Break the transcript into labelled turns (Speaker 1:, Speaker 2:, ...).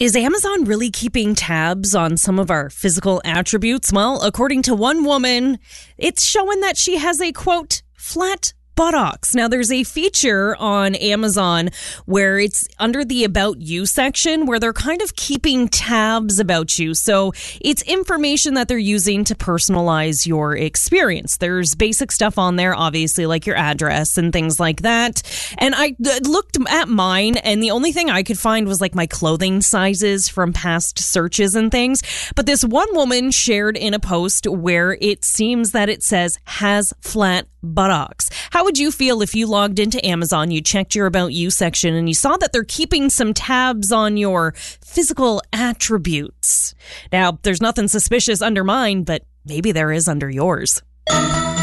Speaker 1: Is Amazon really keeping tabs on some of our physical attributes? Well, according to one woman, it's showing that she has a, quote, flat buttocks. Now, there's a feature on Amazon where it's under the About You section where they're kind of keeping tabs about you. So it's information that they're using to personalize your experience. There's basic stuff on there, obviously, like your address and things like that. And I looked at mine, and the only thing I could find was like my clothing sizes from past searches and things. But this one woman shared in a post where it seems that it says has flat buttocks. How would you feel if you logged into Amazon, you checked your About You section, and you saw that they're keeping some tabs on your physical attributes? Now, there's nothing suspicious under mine, but maybe there is under yours.